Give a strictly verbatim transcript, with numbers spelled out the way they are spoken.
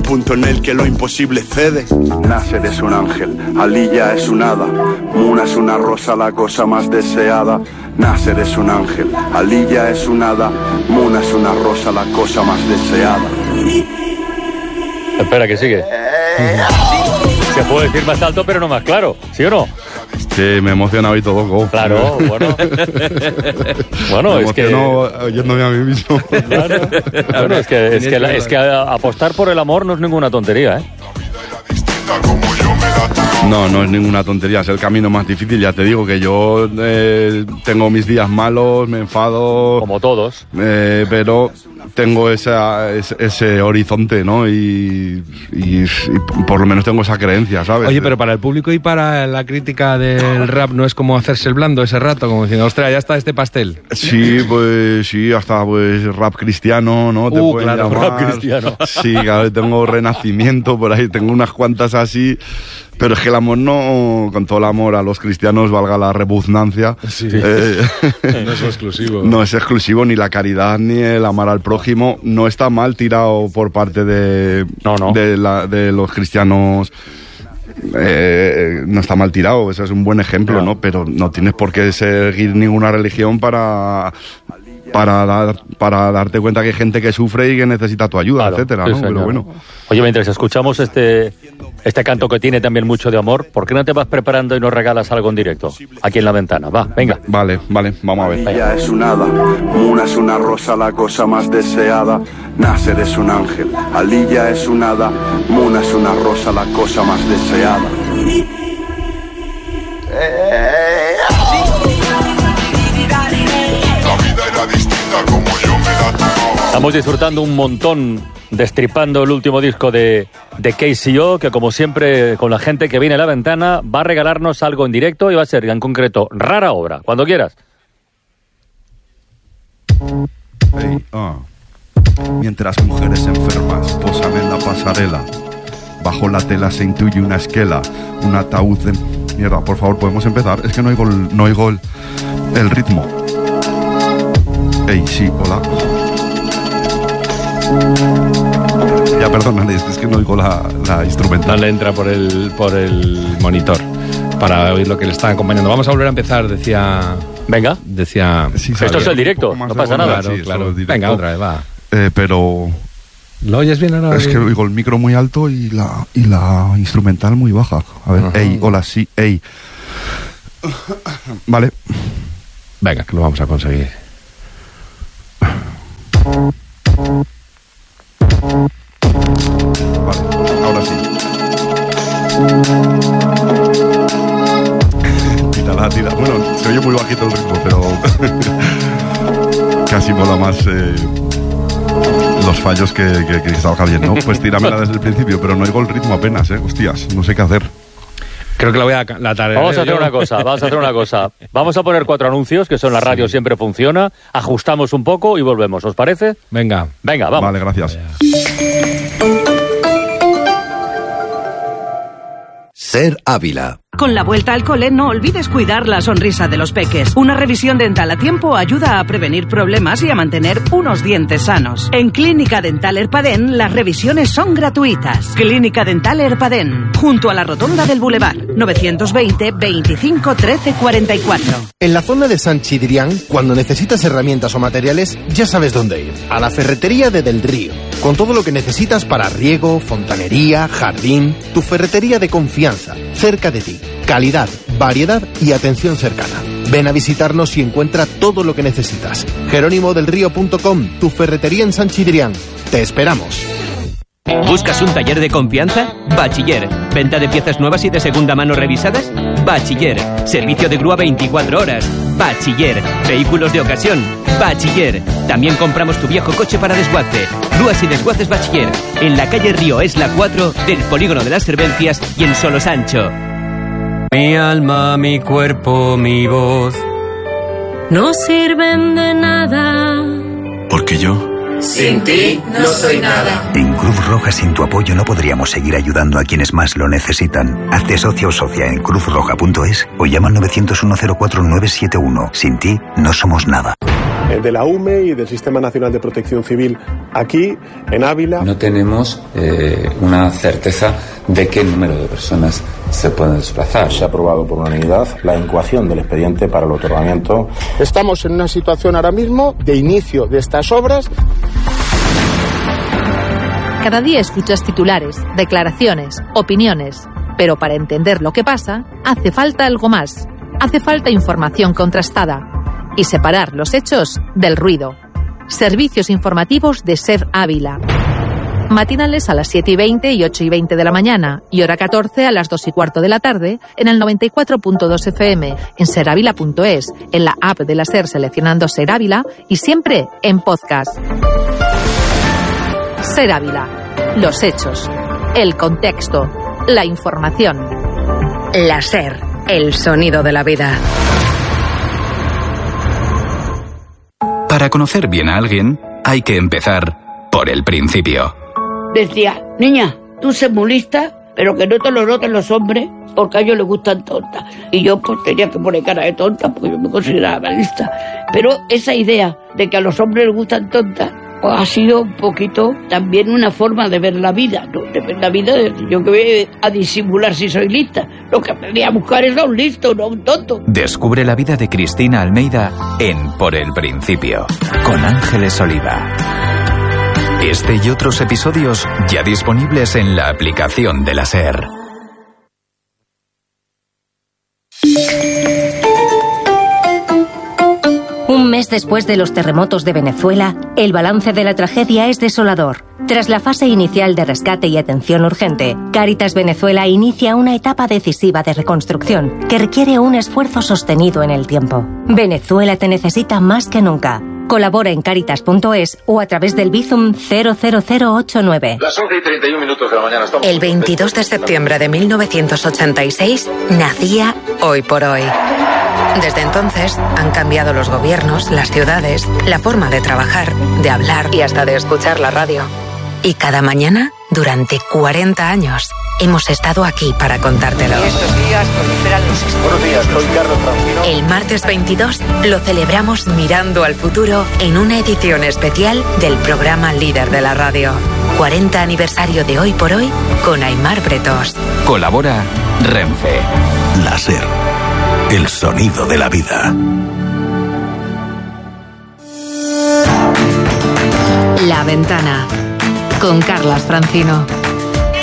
punto en el que lo imposible cede. Nasser es un ángel, Aliyah es un hada, Muna es una rosa, la cosa más deseada. Nasser es un ángel, Aliyah es un hada, Muna es una rosa, la cosa más deseada. Espera, que sigue. Se puede decir más alto, pero no más claro, ¿sí o no? Sí, me he emocionado y todo. Go. Claro, bueno. Bueno, me es que... oyéndome a mí mismo. Claro. Bueno, es que, es, que la, es que apostar por el amor no es ninguna tontería, ¿eh? No, no es ninguna tontería, es el camino más difícil. Ya te digo que yo eh, tengo mis días malos, me enfado... Como todos. Eh, pero tengo esa, ese, ese horizonte, ¿no? Y, y, y por lo menos tengo esa creencia, ¿sabes? Oye, pero para el público y para la crítica del rap no es como hacerse el blando ese rato, como diciendo, ostras, ya está este pastel. Sí, pues sí, hasta pues rap cristiano, ¿no? Te uh, pueden claro, llamar. rap cristiano. Sí, claro, tengo Renacimiento por ahí, tengo unas cuantas así. Pero es que el amor no, con todo el amor a los cristianos, valga la repugnancia. Sí. Eh, no es exclusivo. No es exclusivo, ni la caridad, ni el amar al prójimo. No está mal tirado por parte de, no, no. de, la, de los cristianos. Eh, no está mal tirado, ese es un buen ejemplo, ¿no? ¿no? Pero no tienes por qué seguir ninguna religión para... Para, dar, para darte cuenta que hay gente que sufre y que necesita tu ayuda, claro, etcétera, sí, ¿no? Pero bueno. Oye, mientras escuchamos este, este canto que tiene también mucho de amor, ¿por qué no te vas preparando y nos regalas algo en directo? Aquí en la ventana, va, venga. Vale, vale, vamos a ver. Aliyah es un hada, Muna es una rosa, la cosa más deseada. Nasser es un ángel, Aliyah es un hada, Muna es una rosa, la cosa más deseada. Estamos disfrutando un montón, destripando el último disco de, de K C O, que como siempre con la gente que viene a la ventana va a regalarnos algo en directo y va a ser en concreto Rara Obra, cuando quieras. Hey, ah. Mientras mujeres enfermas posan en la pasarela, bajo la tela se intuye una esquela, un ataúd de... Mierda, por favor, ¿podemos empezar? Es que no oigo el, no oigo el, el ritmo. Ey, sí, hola. Ya, perdóname, es que no oigo la, la instrumental. No le entra por el, por el monitor para oír lo que le está acompañando. Vamos a volver a empezar, decía... Venga. Decía... Sí, esto es el directo, no pasa nada. Claro, sí, claro. Venga, otra vez, va. Eh, pero... ¿Lo oyes bien ahora? Es que oigo el micro muy alto y la, y la instrumental muy baja. A ver, Ajá. ey, hola, sí, ey. Vale. Venga, que lo vamos a conseguir. Vale, ahora sí. Tírala, tira. Bueno, se oye muy bajito el ritmo, pero casi mola más eh, los fallos que, que, que salga bien, ¿no? Pues tíramela desde el principio, pero no oigo el ritmo apenas, ¿eh? Hostias, no sé qué hacer. Creo que la voy a... La tarea, vamos a hacer yo. una cosa, vamos a hacer una cosa. Vamos a poner cuatro anuncios, que son la radio, sí. Siempre funciona. Ajustamos un poco y volvemos, ¿os parece? Venga. Venga, vamos. Vale, gracias. Ser Ávila. Con la vuelta al cole no olvides cuidar la sonrisa de los peques. Una revisión dental a tiempo ayuda a prevenir problemas y a mantener unos dientes sanos. En Clínica Dental Erpadén las revisiones son gratuitas. Clínica Dental Erpadén, junto a la rotonda del Boulevard, novecientos veinte, veinticinco, trece, cuarenta y cuatro. En la zona de San Chidrián, cuando necesitas herramientas o materiales, ya sabes dónde ir. A la ferretería de Del Río, con todo lo que necesitas para riego, fontanería, jardín. Tu ferretería de confianza, cerca de ti. Calidad, variedad y atención cercana. Ven a visitarnos y encuentra todo lo que necesitas. jerónimo del río punto com, tu ferretería en San Chidrián. Te esperamos. ¿Buscas un taller de confianza? Bachiller. ¿Venta de piezas nuevas y de segunda mano revisadas? Bachiller. Servicio de grúa veinticuatro horas. Bachiller. Vehículos de ocasión. Bachiller. También compramos tu viejo coche para desguace. Grúas y desguaces Bachiller. En la calle Río Esla cuatro del Polígono de las Servencias y en Solosancho. Mi alma, mi cuerpo, mi voz no sirven de nada. Porque yo... sin ti no soy nada. En Cruz Roja sin tu apoyo no podríamos seguir ayudando a quienes más lo necesitan. Hazte socio o socia en cruz roja punto es o llama al nueve cero uno cero cuatro nueve siete uno. Sin ti no somos nada. eh, de la U M E y del Sistema Nacional de Protección Civil aquí, en Ávila. No tenemos eh, una certeza de qué número de personas se pueden desplazar. Se ha aprobado por unanimidad la incoación del expediente para el otorgamiento. Estamos en una situación ahora mismo de inicio de estas obras. Cada día escuchas titulares, declaraciones, opiniones, pero para entender lo que pasa, hace falta algo más. Hace falta información contrastada y separar los hechos del ruido. Servicios informativos de SER Ávila. Matinales a las siete y veinte y ocho y veinte de la mañana y hora catorce a las dos y cuarto de la tarde en el noventa y cuatro punto dos F M, en serávila punto es, en la app de la SER seleccionando SER Ávila y siempre en podcast. SER Ávila. Los hechos, el contexto, la información. La SER, el sonido de la vida. Para conocer bien a alguien, hay que empezar por el principio. Decía, niña, tú sé muy lista, pero que no te lo noten los hombres, porque a ellos les gustan tontas. Y yo pues tenía que poner cara de tonta, porque yo me consideraba lista. Pero esa idea de que a los hombres les gustan tontas, pues ha sido un poquito también una forma de ver la vida, ¿no? De ver la vida, yo que voy a disimular si soy lista. Lo que aprendí a buscar es a un listo, no a un tonto. Descubre la vida de Cristina Almeida en Por el Principio, con Ángeles Oliva. Este y otros episodios ya disponibles en la aplicación de la SER. Un mes después de los terremotos de Venezuela, el balance de la tragedia es desolador. Tras la fase inicial de rescate y atención urgente, Cáritas Venezuela inicia una etapa decisiva de reconstrucción que requiere un esfuerzo sostenido en el tiempo. Venezuela te necesita más que nunca. Colabora en Cáritas punto es o a través del Bizum cero cero cero ocho nueve. Las once y treinta y un minutos de la mañana estamos... El veintidós de septiembre de mil novecientos ochenta y seis nacía Hoy por Hoy. Desde entonces han cambiado los gobiernos, las ciudades, la forma de trabajar, de hablar y hasta de escuchar la radio. Y cada mañana, durante cuarenta años, hemos estado aquí para contártelo. Estos días proliferan los... Buenos días, soy Carlos Francino. El martes veintidós lo celebramos mirando al futuro en una edición especial del programa líder de la radio. cuarenta aniversario de Hoy por Hoy con Aimar Bretos. Colabora Renfe. La SER. El sonido de la vida. La Ventana con Carlas Francino.